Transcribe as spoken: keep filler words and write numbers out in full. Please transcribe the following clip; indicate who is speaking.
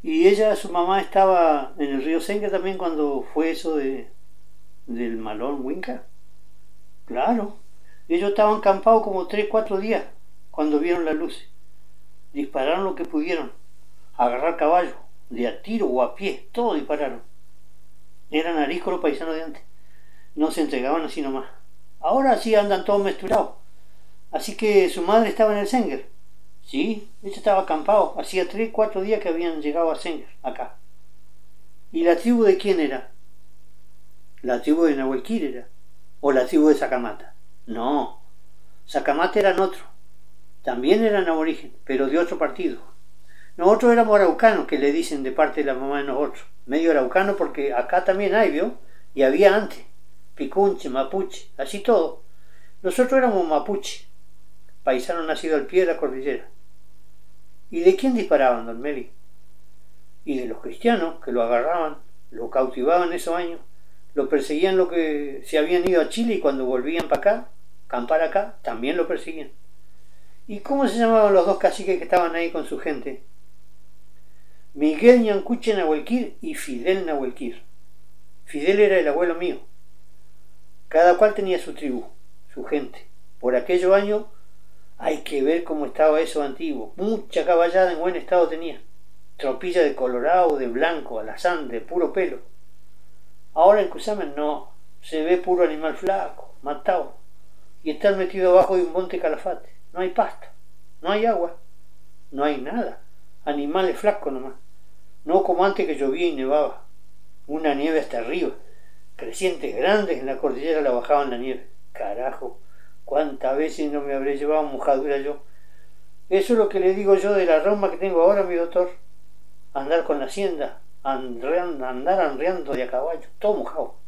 Speaker 1: Y ella, su mamá, estaba en el río Senca también cuando fue eso de del malón Winca. Claro. Ellos estaban campados como tres, cuatro días cuando vieron las luces. Dispararon lo que pudieron. Agarrar caballo, de a tiro o a pie, todo dispararon. Eran ariscos los paisanos de antes. No se entregaban así nomás. Ahora sí andan todos mezclados. Así que su madre estaba en el Senguer. Sí, ella estaba acampado. Hacía tres, cuatro días que habían llegado a Senguer, acá. ¿Y la tribu de quién era? La tribu de Nahuelquir era. ¿O la tribu de Sacamata? No, Sacamata eran otros. También eran aborigen, pero de otro partido. Nosotros éramos araucanos, que le dicen de parte de la mamá de nosotros. Medio araucano porque acá también hay, ¿vio? Y había antes. Picunche, mapuche, así todo. Nosotros éramos mapuche, paisanos nacidos al pie de la cordillera. ¿Y de quién disparaban, don Meli? Y de los cristianos, que lo agarraban, lo cautivaban esos años, lo perseguían lo que se habían ido a Chile y cuando volvían para acá, acampar acá, también lo perseguían. ¿Y cómo se llamaban los dos caciques que estaban ahí con su gente? Miguel Ñancuche Nahuelquir y Fidel Nahuelquir. Fidel era el abuelo mío. Cada cual tenía su tribu, su gente. Por aquellos años hay que ver cómo estaba eso antiguo. Mucha caballada en buen estado tenía. Tropilla de colorado, de blanco, alazán, de puro pelo. Ahora en Cusamen no, se ve puro animal flaco, matado. Y estar metido abajo de un monte calafate. No hay pasto, no hay agua, no hay nada. Animales flacos nomás. No como antes que llovía y nevaba. Una nieve hasta arriba. Crecientes grandes en la cordillera la bajaban la nieve. Carajo, cuántas veces no me habré llevado mojadura yo. Eso es lo que le digo yo de la reuma que tengo ahora, mi doctor. Andar con la hacienda, andar, andar anreando de a caballo, todo mojado.